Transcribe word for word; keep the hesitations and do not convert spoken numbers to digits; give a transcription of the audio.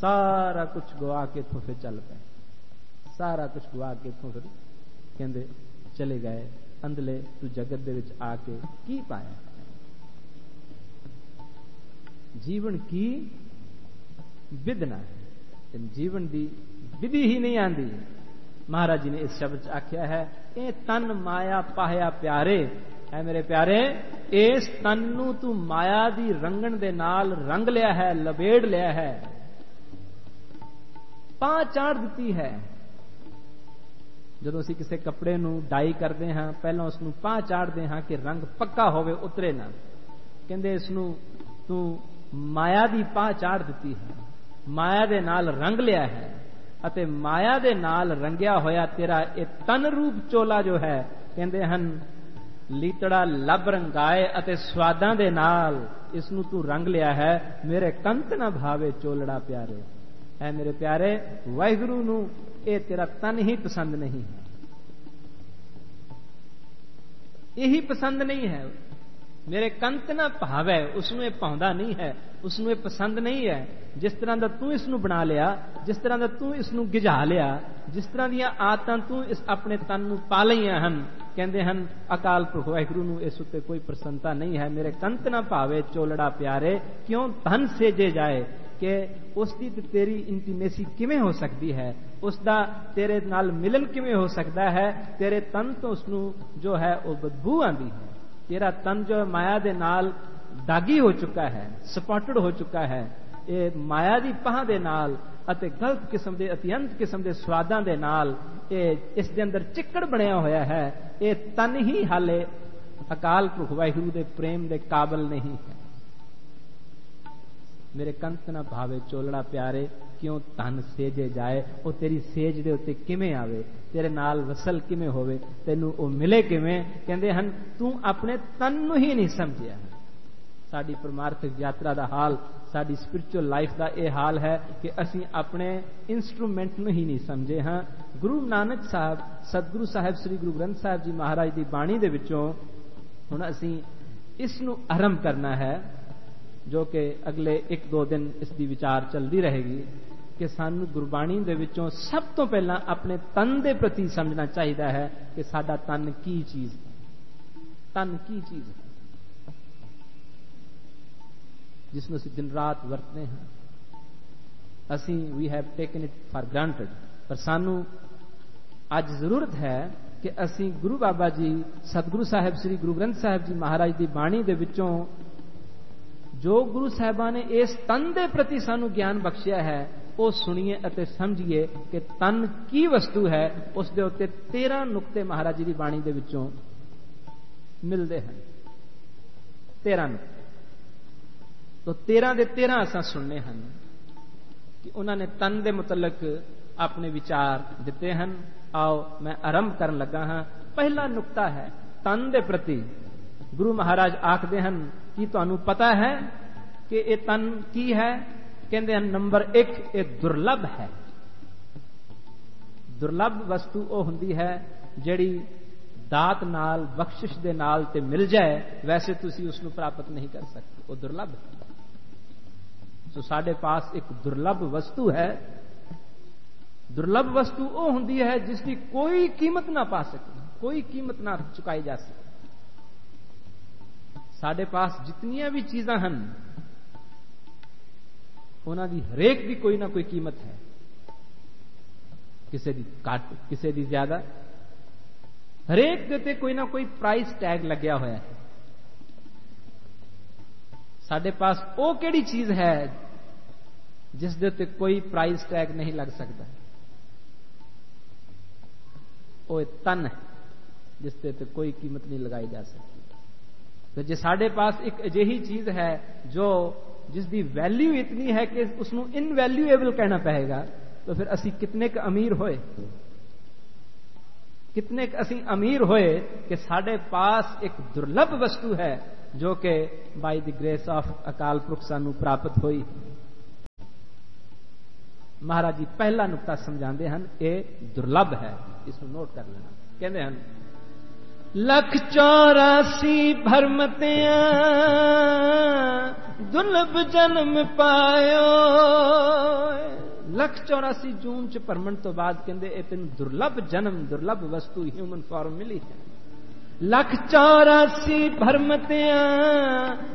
सारा कुछ गवा के इथों फिर चल पे, सारा कुछ गवा के इथों फिर कहंदे चले गए। अंधले तू जगत दे विच आके की पाया? जीवन की विधना है, जीवन की विधि ही नहीं आती। महाराज जी ने इस शब्द आख्या है, ए तन माया पाया प्यारे, है मेरे प्यारे, इस तन नू तू माया दी रंगण दे नाल रंग लिया है, लबेड़ लिया है, पां चाड़ दी है। ਜਦੋਂ ਅਸੀਂ ਕਿਸੇ ਕੱਪੜੇ ਨੂੰ ਡਾਈ ਕਰਦੇ ਹਾਂ ਪਹਿਲਾਂ ਉਸ ਨੂੰ ਪਾਹ ਚਾੜਦੇ ਹਾਂ ਕਿ ਰੰਗ ਪੱਕਾ ਹੋਵੇ, ਉਤਰੇ ਨਾ। ਕਹਿੰਦੇ ਇਸ ਨੂੰ ਤੂੰ ਮਾਇਆ ਦੀ ਪਾਹ ਚਾੜ ਦਿੱਤੀ ਹੈ, ਮਾਇਆ ਦੇ ਨਾਲ ਰੰਗ ਲਿਆ ਹੈ, ਅਤੇ ਮਾਇਆ ਦੇ ਨਾਲ ਰੰਗਿਆ ਹੋਇਆ ਤੇਰਾ ਇਹ ਤਨ ਰੂਪ ਚੋਲਾ ਜੋ ਹੈ, ਕਹਿੰਦੇ ਹਨ ਲੀਤੜਾ ਲੱਭ ਰੰਗਾਏ ਅਤੇ ਸਵਾਦਾਂ ਦੇ ਨਾਲ ਇਸ ਨੂੰ ਤੂੰ ਰੰਗ ਲਿਆ ਹੈ। ਮੇਰੇ ਕੰਤ ਨਾ ਭਾਵੇ ਚੋਲੜਾ ਪਿਆਰੇ, है मेरे प्यारे, वाहिगुरु नू ये तेरा तन ही पसंद नहीं है, यही पसंद नहीं है। मेरे कंत ना भावे, उसनू भाउंदा नहीं है, उसनू पसंद नहीं है। जिस तरह का तू इसनू बना लिया, जिस तरह का तू इसनू गिझा लिया, जिस तरह दी आदतां तू इस अपने तन नू पा लईआं हन, कहंदे हन अकाल पुरख वाहिगुरु नू इस उत्ते कोई प्रसन्नता नहीं है। मेरे कंत ना भावे चोलड़ा प्यारे, क्यों धन सेजे जाए कि उसकी तेरी इंटीमेसी किवें हो सकती है, उसका तेरे नाल मिलन किवें हो सकता है। तेरे तन तो उसनू जो है वो बदबू आंदी है, तेरा तन जो माया दे नाल दागी हो चुका है, सपॉटेड हो चुका है। ये माया दी पाह दे नाल अते गलत किस्म दे अत्यंत किस्म दे स्वादां दे नाल ये इस दे अंदर चिक्कड़ बनया होया है। ये तन ही हाले अकाल पुरख वाहिगुरु दे प्रेम दे काबिल नहीं है। मेरे कंत ना भावे चोलड़ा प्यारे, क्यों तन सेजे जाए, वो तेरी सेज दे उत्ते किवें आवे, तेरे नाल वसल किवें होवे, तेनू वो मिले किवें। कहंदे हन तू अपने तन नू ही नहीं समझिया। साडी परमार्थिक यात्रा दा हाल, साडी स्पिरिचुअल लाइफ दा ये हाल है कि असीं अपने इंस्ट्रूमेंट नू ही नहीं समझे हाँ। गुरु नानक साहब, सतगुरु साहिब श्री गुरु ग्रंथ साहिब जी महाराज दी बाणी दे विचों हुण असीं इस नू आरंभ करना है, जो कि अगले एक दो दिन इसकी विचार चलती रहेगी कि सानू गुरबाणी दे विचों सब तो पहला अपने तन दे प्रति समझना चाहिए है कि साडा तन की चीज है, तन की चीज है जिसनों असीं दिन रात वरतते हैं। असीं we have taken it for granted, पर सानू अज जरूरत है कि असीं गुरु बाबा जी सतगुरु साहिब श्री गुरु ग्रंथ साहिब जी महाराज की बाणी दे विचों जो गुरु साहिबा ने इस तन के प्रति सानू ज्ञान बख्शिया है वो सुनिए अते समझिए कि तन की वस्तु है। उस दे उत्ते तेरह नुकते महाराज जी की बाणी दे विचों मिलते हैं, तेरह नुकते। तो तेरह दे तेरह असां सुनने हैं कि उन्होंने तन के मुतलक अपने विचार दिते हैं। आओ मैं आरंभ करन लगा हाँ। पहला नुकता है तन के प्रति। गुरु महाराज आखते हैं कि तुहानू पता है कि ये तन की है? कहते हैं नंबर एक, ये दुर्लभ है। दुर्लभ वस्तु वो हुंदी है जिहड़ी दात नाल बख्शिश दे नाल ते मिल जाए, वैसे तुसी उसनू प्राप्त नहीं कर सकते, वो दुर्लभ है। तो साडे पास एक दुर्लभ वस्तु है। दुर्लभ वस्तु वो हुंदी है जिसकी कोई कीमत ना पा सके, कोई कीमत ना चुकाई जा सके। साडे पास जितनियां भी चीज़ां हन उन्हां दी हरेक दी कोई ना कोई कीमत है, किसी दी घट किसी दी ज्यादा, हरेक दे ते कोई ना कोई प्राइस टैग लग्या होया है। साडे पास वो केड़ी चीज है जिस दे ते कोई प्राइस टैग नहीं लग सकता? वो तन है जिस दे ते कोई कीमत नहीं लगाई जा सकती। तो जे साडे पास एक अजिही चीज है जो जिसकी वैल्यू इतनी है कि उसनू इनवैल्यूएबल कहना पड़ेगा, तो फिर असी कितने क अमीर होए, कितने क असी अमीर होए कि साडे पास एक दुर्लभ वस्तु है जो कि बाय द ग्रेस ऑफ अकाल पुरख सानू प्राप्त हुई। महाराज जी पहला नुकता समझाते हैं, ये दुर्लभ है, इसको नोट कर लेना। कहते हैं लख चौरासी भरमतियां दुर्लभ जन्म पायो, ਲੱਖ ਚੌਰਾਸੀ ਜੂਨ ਚ ਭਰਮਣ ਤੋਂ ਬਾਅਦ ਕਹਿੰਦੇ ਇਹ ਤੈਨੂੰ ਦੁਰਲਭ ਜਨਮ, ਦੁਰਲਭ ਵਸਤੂ ਹਿਊਮਨ ਫਾਰਮ ਮਿਲੀ ਹੈ। ਲੱਖ ਚੌਰਾਸੀ ਭਰਮ ਤਿਆਂ